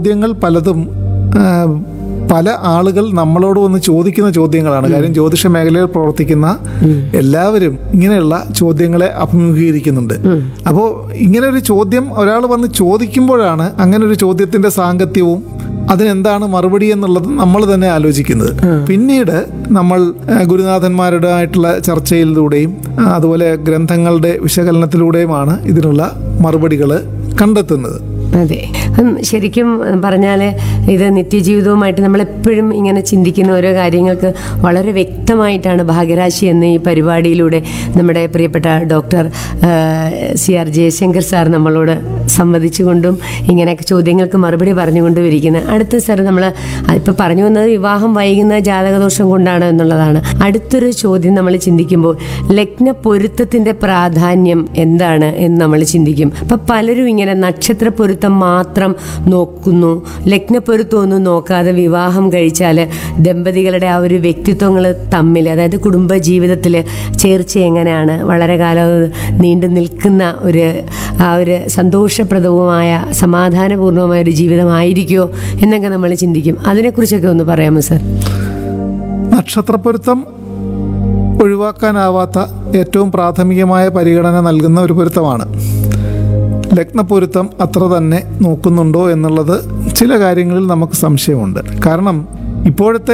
ചോദ്യങ്ങൾ പലതും പല ആളുകൾ നമ്മളോട് വന്ന് ചോദിക്കുന്ന ചോദ്യങ്ങളാണ്. കാര്യം ജ്യോതിഷ മേഖലയിൽ പ്രവർത്തിക്കുന്ന എല്ലാവരും ഇങ്ങനെയുള്ള ചോദ്യങ്ങളെ അഭിമുഖീകരിക്കുന്നുണ്ട്. അപ്പോൾ ഇങ്ങനെ ഒരു ചോദ്യം ഒരാൾ വന്ന് ചോദിക്കുമ്പോഴാണ് അങ്ങനെ ഒരു ചോദ്യത്തിന്റെ സാങ്കത്യവും അതിനെന്താണ് മറുപടി എന്നുള്ളത് നമ്മൾ തന്നെ ആലോചിക്കുന്നത്. പിന്നീട് നമ്മൾ ഗുരുനാഥന്മാരുടെ ആയിട്ടുള്ള ചർച്ചയിലൂടെയും അതുപോലെ ഗ്രന്ഥങ്ങളുടെ വിശകലനത്തിലൂടെയുമാണ് ഇതിനുള്ള മറുപടികൾ കണ്ടെത്തുന്നത്. അതെ, ശരിക്കും പറഞ്ഞാൽ ഇത് നിത്യജീവിതവുമായിട്ട് നമ്മളെപ്പോഴും ഇങ്ങനെ ചിന്തിക്കുന്ന ഓരോ കാര്യങ്ങൾക്ക് വളരെ വ്യക്തമായിട്ടാണ് ഭാഗ്യരാശി എന്ന ഈ പരിപാടിയിലൂടെ നമ്മുടെ പ്രിയപ്പെട്ട ഡോക്ടർ CR ജയശങ്കർ സാർ നമ്മളോട് സംവദിച്ചുകൊണ്ടും ഇങ്ങനെയൊക്കെ ചോദ്യങ്ങൾക്ക് മറുപടി പറഞ്ഞുകൊണ്ടും ഇരിക്കുന്നത്. അടുത്ത സാർ നമ്മൾ ഇപ്പോൾ പറഞ്ഞു വന്നത് വിവാഹം വൈകുന്ന ജാതകദോഷം കൊണ്ടാണ് എന്നുള്ളതാണ്. അടുത്തൊരു ചോദ്യം നമ്മൾ ചിന്തിക്കുമ്പോൾ ലഗ്ന പൊരുത്തത്തിൻ്റെ പ്രാധാന്യം എന്താണ് എന്ന് നമ്മൾ ചിന്തിക്കും. അപ്പം പലരും ഇങ്ങനെ നക്ഷത്ര പൊരുത്തം മാത്രം നോക്കുന്നു, ലഗ്നപ്പൊരുത്തമൊന്നും നോക്കാതെ വിവാഹം കഴിച്ചാൽ ദമ്പതികളുടെ ആ ഒരു വ്യക്തിത്വങ്ങൾ തമ്മിൽ, അതായത് കുടുംബ ജീവിതത്തിൽ ചേർച്ച എങ്ങനെയാണ്, വളരെ കാലം നീണ്ടു നിൽക്കുന്ന ഒരു സന്തോഷപ്രദവുമായ സമാധാനപൂർണമായ ഒരു ജീവിതമായിരിക്കുമോ എന്നൊക്കെ നമ്മൾ ചിന്തിക്കും. അതിനെക്കുറിച്ചൊക്കെ ഒന്ന് പറയാമോ സാർ? നക്ഷത്രപ്പൊരുത്തം ഒഴിവാക്കാനാവാത്ത ഏറ്റവും പ്രാഥമികമായ പരിഗണന നൽകുന്ന ഒരു പൊരുത്തമാണ്. ലഗ്നപ്പൊരുത്തം അത്ര തന്നെ നോക്കുന്നുണ്ടോ എന്നുള്ളത് ചില കാര്യങ്ങളിൽ നമുക്ക് സംശയമുണ്ട്. കാരണം ഇപ്പോഴത്തെ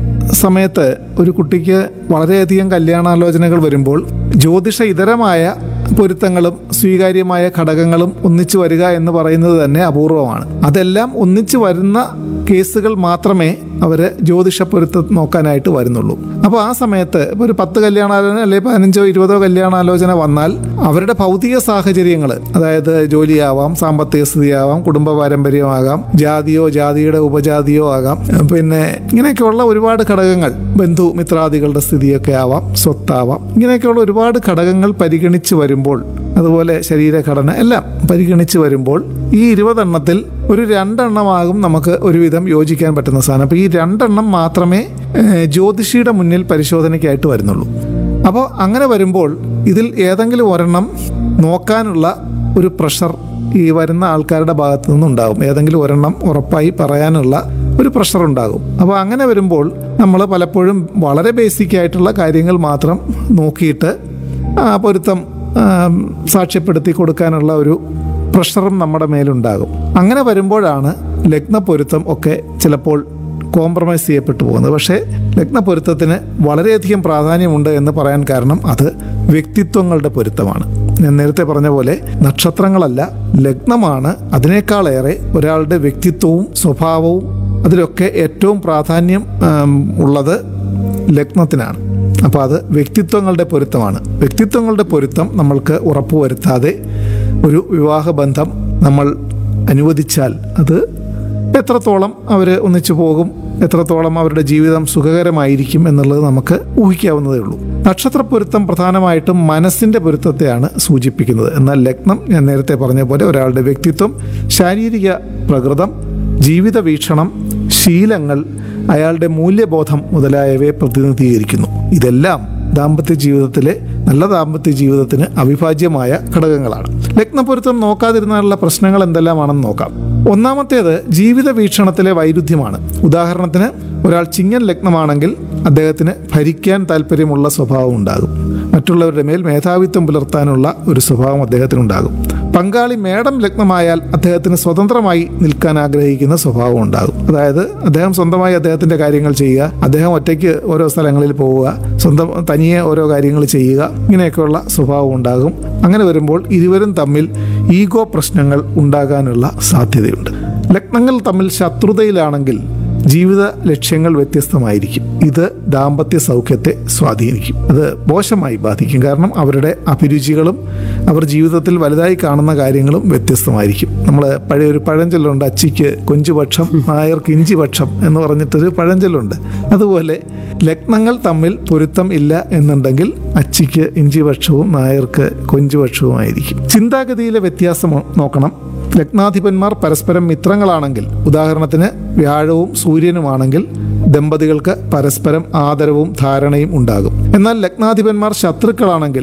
സമയത്ത് ഒരു കുട്ടിക്ക് വളരെയധികം കല്യാണാലോചനകൾ വരുമ്പോൾ ജ്യോതിഷ ഇതരമായ പൊരുത്തങ്ങളും സ്വീകാര്യമായ ഘടകങ്ങളും ഒന്നിച്ചു വരിക എന്ന് പറയുന്നത് തന്നെ അപൂർവമാണ്. അതെല്ലാം ഒന്നിച്ചു വരുന്ന കേസുകൾ മാത്രമേ അവർ ജ്യോതിഷ പൊരുത്തം നോക്കാനായിട്ട് വരുന്നുള്ളൂ. അപ്പോൾ ആ സമയത്ത് ഇപ്പോൾ ഒരു 10 കല്യാണാലോചന അല്ലെങ്കിൽ 15 20 കല്യാണാലോചന വന്നാൽ അവരുടെ ഭൗതിക സാഹചര്യങ്ങൾ, അതായത് ജോലിയാവാം, സാമ്പത്തിക സ്ഥിതിയാവാം, കുടുംബ പാരമ്പര്യമാകാം, ജാതിയോ ജാതിയുടെ ഉപജാതിയോ ആകാം, പിന്നെ ഇങ്ങനെയൊക്കെയുള്ള ഒരുപാട് ഘടകങ്ങൾ, ബന്ധുമിത്രാദികളുടെ സ്ഥിതിയൊക്കെ ആവാം, സ്വത്താവാം, ഇങ്ങനെയൊക്കെയുള്ള ഒരുപാട് ഘടകങ്ങൾ പരിഗണിച്ച് വരുമ്പോൾ, അതുപോലെ ശരീരഘടന എല്ലാം പരിഗണിച്ച് വരുമ്പോൾ ഈ 20 എണ്ണത്തിൽ ഒരു 2 എണ്ണമാകും നമുക്ക് ഒരുവിധം യോജിക്കാൻ പറ്റുന്ന സാധനം. അപ്പോൾ ഈ 2 എണ്ണം മാത്രമേ ജ്യോതിഷിയുടെ മുന്നിൽ പരിശോധനയ്ക്കായിട്ട് വരുന്നുള്ളൂ. അപ്പോൾ അങ്ങനെ വരുമ്പോൾ ഇതിൽ ഏതെങ്കിലും ഒരെണ്ണം നോക്കാനുള്ള ഒരു പ്രഷർ ഈ വരുന്ന ആൾക്കാരുടെ ഭാഗത്തു നിന്നുണ്ടാകും. ഏതെങ്കിലും ഒരെണ്ണം ഉറപ്പായി പറയാനുള്ള ഒരു പ്രഷർ ഉണ്ടാകും. അപ്പോൾ അങ്ങനെ വരുമ്പോൾ നമ്മൾ പലപ്പോഴും വളരെ ബേസിക് ആയിട്ടുള്ള കാര്യങ്ങൾ മാത്രം നോക്കിയിട്ട് ആ പൊരുത്തം സാക്ഷ്യപ്പെടുത്തി കൊടുക്കാനുള്ള ഒരു പ്രഷറും നമ്മുടെ മേലുണ്ടാകും. അങ്ങനെ വരുമ്പോഴാണ് ലഗ്നപ്പൊരുത്തം ഒക്കെ ചിലപ്പോൾ കോംപ്രമൈസ് ചെയ്യപ്പെട്ടു പോകുന്നത്. പക്ഷേ ലഗ്നപ്പൊരുത്തത്തിന് വളരെയധികം പ്രാധാന്യമുണ്ട് എന്ന് പറയാൻ കാരണം അത് വ്യക്തിത്വങ്ങളുടെ പൊരുത്തമാണ്. ഞാൻ നേരത്തെ പറഞ്ഞ പോലെ നക്ഷത്രങ്ങളല്ല, ലഗ്നമാണ് അതിനേക്കാളേറെ ഒരാളുടെ വ്യക്തിത്വവും സ്വഭാവവും, അതിലൊക്കെ ഏറ്റവും പ്രാധാന്യം ഉള്ളത് ലഗ്നത്തിനാണ്. അപ്പോൾ അത് വ്യക്തിത്വങ്ങളുടെ പൊരുത്തമാണ്. വ്യക്തിത്വങ്ങളുടെ പൊരുത്തം നമ്മൾക്ക് ഉറപ്പുവരുത്താതെ ഒരു വിവാഹബന്ധം നമ്മൾ അനുവദിച്ചാൽ അത് എത്രത്തോളം അവർ ഒന്നിച്ചു പോകും, എത്രത്തോളം അവരുടെ ജീവിതം സുഖകരമായിരിക്കും എന്നുള്ളത് നമുക്ക് ഊഹിക്കാവുന്നതേ ഉള്ളൂ. നക്ഷത്രപ്പൊരുത്തം പ്രധാനമായിട്ടും മനസ്സിൻ്റെ പൊരുത്തത്തെയാണ് സൂചിപ്പിക്കുന്നത്. എന്നാൽ ലഗ്നം ഞാൻ നേരത്തെ പറഞ്ഞ പോലെ ഒരാളുടെ വ്യക്തിത്വം, ശാരീരിക പ്രകൃതം, ജീവിത വീക്ഷണം, ശീലങ്ങൾ, അയാളുടെ മൂല്യബോധം മുതലായവയെ പ്രതിനിധീകരിക്കുന്നു. ഇതെല്ലാം ദാമ്പത്യ ജീവിതത്തിലെ നല്ല ദാമ്പത്യ ജീവിതത്തിന് അവിഭാജ്യമായ ഘടകങ്ങളാണ്. ലഗ്നപ്പൊരുത്തം നോക്കാതിരുന്നാലുള്ള പ്രശ്നങ്ങൾ എന്തെല്ലാമാണെന്ന് നോക്കാം. ഒന്നാമത്തേത് ജീവിത വീക്ഷണത്തിലെ വൈരുദ്ധ്യമാണ്. ഉദാഹരണത്തിന് ഒരാൾ ചിങ്ങൻ ലഗ്നമാണെങ്കിൽ അദ്ദേഹത്തിന് ഭരിക്കാൻ താല്പര്യമുള്ള സ്വഭാവം ഉണ്ടാകും. മറ്റുള്ളവരുടെ മേൽ മേധാവിത്വം പുലർത്താനുള്ള ഒരു സ്വഭാവം അദ്ദേഹത്തിനുണ്ടാകും. പങ്കാളി മേടം ലഗ്നമായാൽ അദ്ദേഹത്തിന് സ്വതന്ത്രമായി നിൽക്കാൻ ആഗ്രഹിക്കുന്ന സ്വഭാവം ഉണ്ടാകും. അതായത് അദ്ദേഹം സ്വന്തമായി അദ്ദേഹത്തിൻ്റെ കാര്യങ്ങൾ ചെയ്യുക, അദ്ദേഹം ഒറ്റയ്ക്ക് ഓരോ സ്ഥലങ്ങളിൽ പോവുക, സ്വന്തം തനിയെ ഓരോ കാര്യങ്ങൾ ചെയ്യുക, ഇങ്ങനെയൊക്കെയുള്ള സ്വഭാവം ഉണ്ടാകും. അങ്ങനെ വരുമ്പോൾ ഇരുവരും തമ്മിൽ ഈഗോ പ്രശ്നങ്ങൾ ഉണ്ടാകാനുള്ള സാധ്യതയുണ്ട്. ലഗ്നങ്ങൾ തമ്മിൽ ശത്രുതയിലാണെങ്കിൽ ജീവിത ലക്ഷ്യങ്ങൾ വ്യത്യസ്തമായിരിക്കും. ഇത് ദാമ്പത്യ സൗഖ്യത്തെ സ്വാധീനിക്കും, അത് മോശമായി ബാധിക്കും. കാരണം അവരുടെ അഭിരുചികളും അവർ ജീവിതത്തിൽ വലുതായി കാണുന്ന കാര്യങ്ങളും വ്യത്യസ്തമായിരിക്കും. നമ്മൾ പഴയൊരു പഴഞ്ചൊല്ലുണ്ട്, അച്ചിക്ക് കൊഞ്ചുപക്ഷം നായർക്ക് ഇഞ്ചിപക്ഷം എന്ന് പറഞ്ഞിട്ടൊരു പഴഞ്ചൊല്ലുണ്ട്. അതുപോലെ ലഗ്നങ്ങൾ തമ്മിൽ പൊരുത്തം ഇല്ല എന്നുണ്ടെങ്കിൽ അച്ചിക്ക് ഇഞ്ചിപക്ഷവും നായർക്ക് കൊഞ്ചുപക്ഷവുമായിരിക്കും. ചിന്താഗതിയിലെ വ്യത്യാസം നോക്കണം. ലഗ്നാധിപന്മാർ പരസ്പരം മിത്രങ്ങളാണെങ്കിൽ, ഉദാഹരണത്തിന് വ്യാഴവും സൂര്യനുമാണെങ്കിൽ ദമ്പതികൾക്ക് പരസ്പരം ആദരവും ധാരണയും ഉണ്ടാകും. എന്നാൽ ലഗ്നാധിപന്മാർ ശത്രുക്കളാണെങ്കിൽ,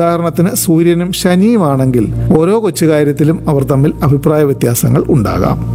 ഉദാഹരണത്തിന് സൂര്യനും ശനിയുമാണെങ്കിൽ ഓരോ കൊച്ചുകാര്യത്തിലും അവർ തമ്മിൽ അഭിപ്രായ വ്യത്യാസങ്ങൾ ഉണ്ടാകാം.